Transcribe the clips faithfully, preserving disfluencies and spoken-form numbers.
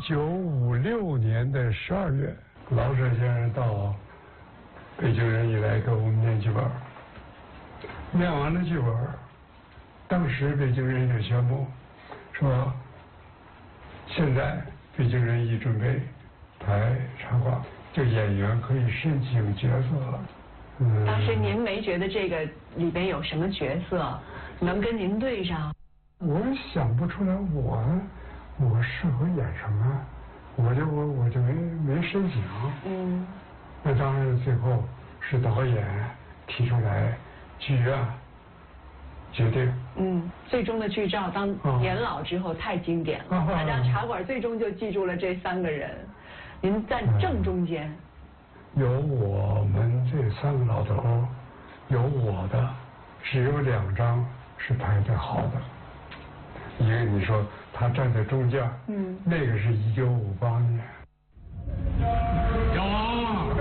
九五六年的十二月，老舍先生到北京人艺来给我们念剧本，念完了剧本，当时北京人艺就宣布说，现在北京人艺准备排茶馆，这演员可以申请角色了。 嗯，当时您没觉得这个里边有什么角色能跟您对上？ 我想不出来我我适合演什么，我就我我就没没申请。嗯，那当然最后是导演提出来剧院决定。 嗯，最终的剧照当年老之后太经典了，大家茶馆最终就记住了这三个人，您在正中间。 有我们这三个老头，有我的，只有两张是排的好的。一个你说他站在中间，嗯，那个是一九五八年。 小王，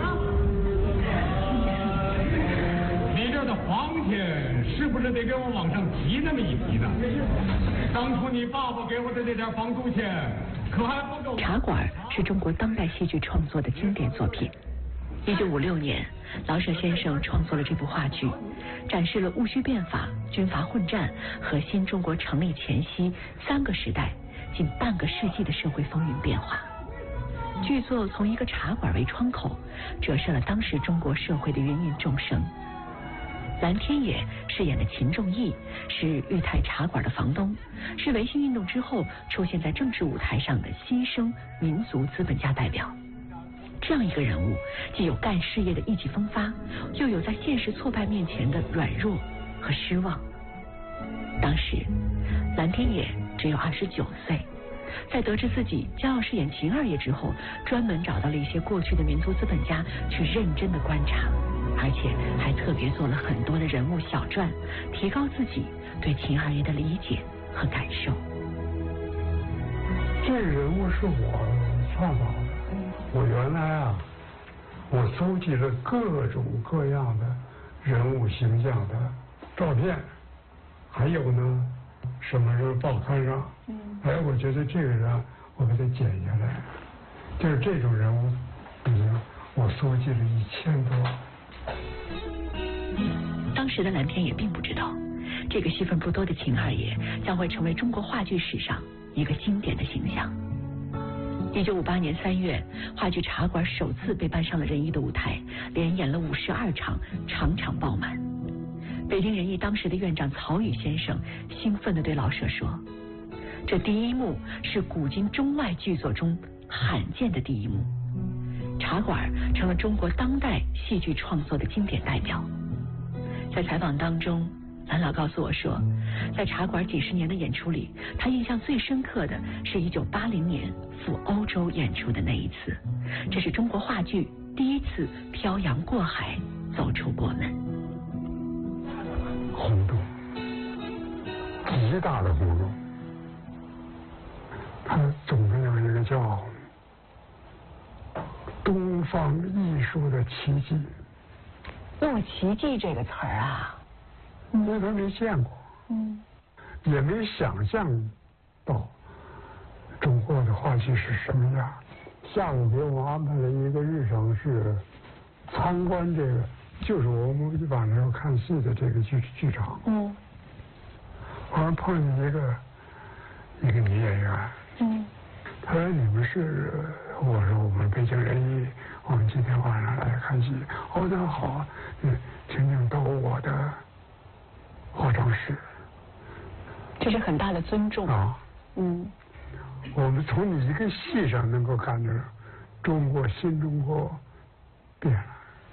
你这的房钱是不是得给我往上提那么一提呢？当初你爸爸给我的那点房租钱，可还不够。 茶馆是中国当代戏剧创作的经典作品。一九五六年，老舍先生创作了这部话剧，展示了戊戌变法、军阀混战和新中国成立前夕三个时代近半个世纪的社会风云变化。剧作从一个茶馆为窗口，折射了当时中国社会的芸芸众生。蓝天野饰演的秦仲义是裕泰茶馆的房东，是维新运动之后出现在政治舞台上的新生民族资本家代表。这样一个人物，既有干事业的意气风发，又有在现实挫败面前的软弱和失望。当时，蓝天野只有二十九岁，在得知自己将要饰演秦二爷之后，专门找到了一些过去的民族资本家去认真的观察，而且还特别做了很多的人物小传，提高自己对秦二爷的理解和感受。 这个人物是我创造的。我原来啊，我搜集了各种各样的人物形象的照片，还有呢，什么是报刊上，嗯，哎，我觉得这个人我给他剪下来，就是这种人物，比如我搜集了一千多。 当时的蓝天也并不知道，这个戏份不多的秦二爷将会成为中国话剧史上一个经典的形象。一九五八年三月，话剧《茶馆》首次被搬上了人艺的舞台，连演了五十二场，场场爆满。北京人艺当时的院长曹禺先生兴奋地对老舍说：“这第一幕是古今中外剧作中罕见的第一幕，《茶馆》成了中国当代戏剧创作的经典代表。”在采访当中，蓝老告诉我说，在茶馆几十年的演出里，他印象最深刻的是一九八零年赴欧洲演出的那一次，这是中国话剧第一次漂洋过海走出国门。 轰动，极大的轰动。它总是有一个叫东方艺术的奇迹。 用奇迹这个词儿啊， 因为他没见过，嗯，也没想象到中国的话剧是什么样。下午给我安排了一个日程是参观这个，就是我们晚上看戏的这个剧剧场。嗯，完了碰见一个一个女演员，嗯，她说你们是，我说我们北京人艺，我们今天晚上来看戏。哦，那好，嗯，请请到我的化妆室。 这是很大的尊重啊。 嗯， 我们从你一个戏上能够看着中国新中国变了。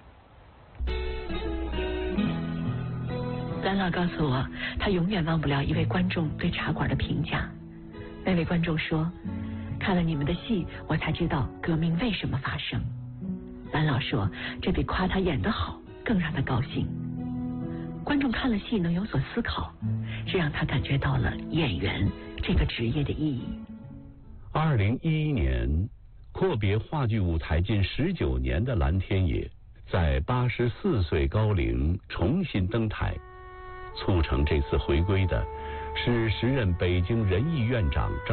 蓝老告诉我，他永远忘不了一位观众对茶馆的评价。那位观众说，看了你们的戏，我才知道革命为什么发生。蓝老说，这比夸他演得好更让他高兴。观众看了戏能有所思考，这让他感觉到了演员这个职业的意义。 二零一一年，阔别话剧舞台近十九年的蓝天野，在八十四岁高龄重新登台。促成这次回归的是时任北京人艺院长张